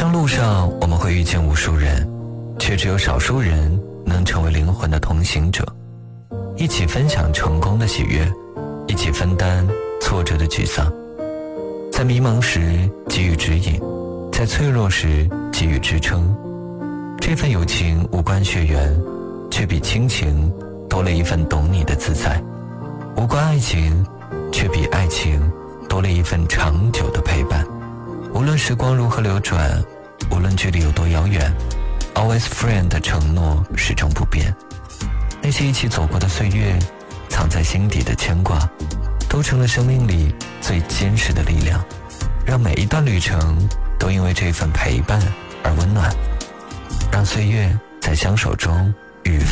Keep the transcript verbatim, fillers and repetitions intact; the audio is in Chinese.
生路上我们会遇见无数人，却只有少数人能成为灵魂的同行者，一起分享成功的喜悦，一起分担挫折的沮丧，在迷茫时给予指引，在脆弱时给予支撑。这份友情无关血缘，却比亲情多了一份懂你的自在；无关爱情，却比爱情多了一份长久的陪伴。无论时光如何流转，无论距离有多遥远， Always Friend 的承诺始终不变。那些一起走过的岁月，藏在心底的牵挂，都成了生命里最坚实的力量，让每一段旅程都因为这份陪伴而温暖，让岁月在相守中愈发